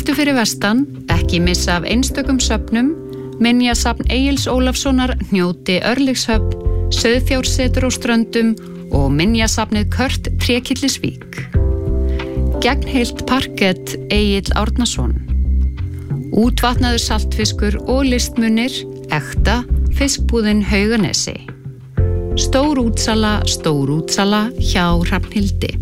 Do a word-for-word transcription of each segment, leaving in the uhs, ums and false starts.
Réttu fyrir vestan, ekki missa af einstökum söfnum, minjasafn Egils Ólafssonar, Hnjóti Örlygshöfn, Sauðfjársetur á Ströndum og minjasafnið Kört Trékyllisvík. Gegnheilt parkett Egill Árnason. Útvatnaður saltfiskur og listmunir, ekta, fiskbúðin Hauganesi. Stór útsala, stór útsala hjá Hrafnhildi.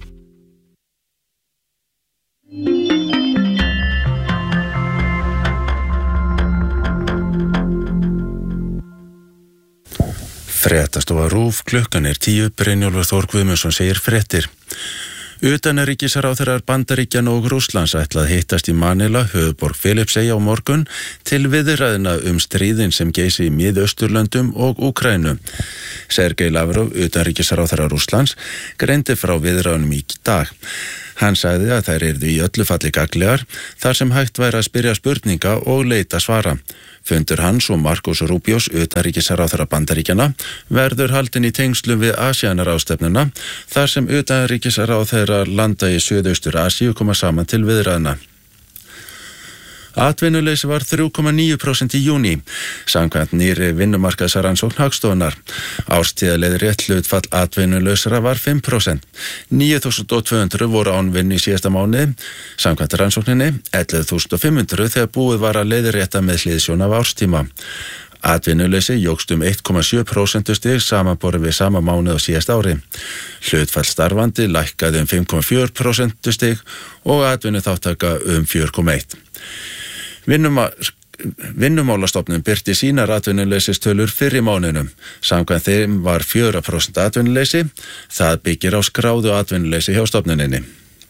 Fréttastofa RÚV, klukkan er tíu, Brynjólfur Þór Guðmundsson segir fréttir. Utanríkisráðherrar Bandaríkjanna og Rússlands ætla að hittast í Manila, höfuðborg Filippseyja á morgun, til viðræðna um stríðin sem geisi í Mið-Austurlöndum og Úkraínu. Sergej Lavrov, utanríkisráðherra Rússlands, greindi frá viðræðunum í dag. Hann sagði að þær yrðu í öllu falli gagnlegar, þar sem hægt væri að spyrja spurninga og leita svara. Fundur hans og Marcos Rubios, utanríkisráðherra Bandaríkjanna, verður haldinn í tengslum við Asíanaráðstefnuna, þar sem utanríkisráðherrar landa í Suðaustur Asíu koma saman til viðræðna. Atvinnuleysi var þrjú komma níu prósent í júní, samkvæmt nýrri vinnumarkaðsrannsókn Hagstofunnar. Árstíðaleið rétt hlutfall atvinnulausra var fimm prósent. níu þúsund tvö hundruð voru án vinnu í síðasta mánuði, samkvæmt rannsókninni ellefu þúsund fimm hundruð þegar búið var að leiðrétta með hliðsjón af árstíma. Atvinnuleysi jókst um eitt komma sjö prósentustig samanborið við sama mánuð á síðasta ári. Hlutfall starfandi lækkaði um fimm komma fjögur prósentustig og atvinnuþátttaka um fjögur komma eitt. Vinnuma, Vinnumálastofnun birti sínar atvinnuleysistölur fyrr í mánuðinum. Samkvæmt þeim var fjögur prósent atvinnuleysi, það byggir á skráðu atvinnuleysi hjá stofnuninni.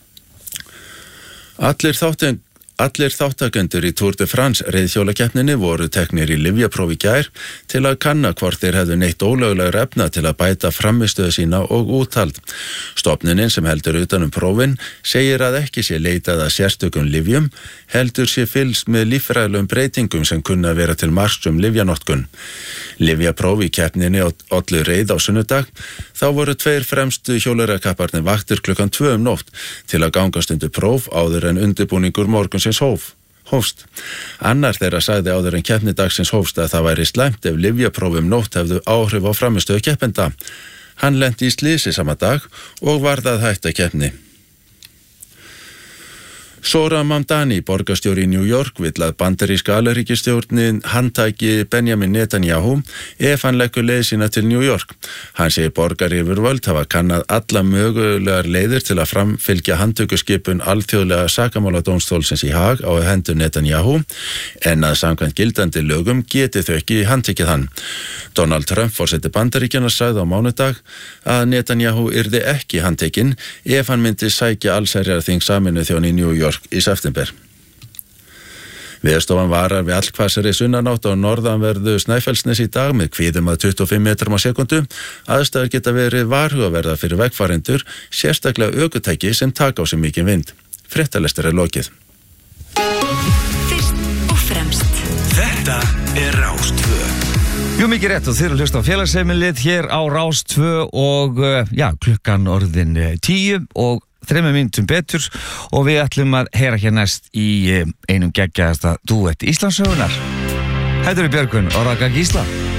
Allir þáttin Allir þáttakendur í Tour de France reiðhjólakeppninni voru teknir í lyfjapróf í gær til að kanna hvort þeir hefðu neitt ólöglegra efna til að bæta frammistöðu sína og úthald. Stofnunin sem heldur utan um prófin segir að ekki sé leitað að sérstökum lyfjum, heldur sé fylgst með líffræðilegum breytingum sem kunna vera til marks um lyfjanotkun. Lyfjapróf í keppninni ollu reið á sunnudag, þá voru tveir fremstu hjólreiðakapparnir vaktir klukkan tvö um nótt til að gangast undir próf áður en undirbúningur morgunsins hóf. Hófst. Annar þeirra sagði áður en keppni dagsins hófst að það væri slæmt ef lyfjapróf um nótt hefðu áhrif á frammistöðu keppenda. Hann lenti í slysi sama dag og varð að hætta keppni. Zohran Mamdani, borgarstjóri í New York, vill að bandaríska alríkisstjórnin handtaki Benjamin Netanyahu ef hann leggur leið sína til New York. Hann segir borgaryfirvöld hafa kannað alla mögulegar leiðir til að framfylgja handtökuskipun alþjóðlega sakamáladómstólsins í Haag á hendur Netanyahu, en að samkvæmt gildandi lögum geti þau ekki handtekið hann. Donald Trump, forseti Bandaríkjanna, sagði á mánudag að Netanyahu yrði ekki handtekinn ef hann myndi sækja allsherjarþing Sameinuðu þjóðanna í New York í september. Veðurstofan varar við allhvassari sunnanátt á norðanverðu Snæfellsnes í dag með hvíðum að tuttugu og fimm metrum á sekundu. Aðstæður geta verið varhugaverðar fyrir vegfarendur, sérstaklega ökutæki sem taka á sig mikinn vind. Fréttalestur er lokið. Fyrst og fremst. Þetta er Rás tvö. Jú, mikið rétt og þeir eru hlust á félagsheimilið hér á Rás tvö og já, klukkan orðin tíu og þremur mínútum betur og við ætlum að heyra hér næst í einum geggjaðasta dúett Íslandssögunar. Þetta eru Björgvin og Ragga Gísla.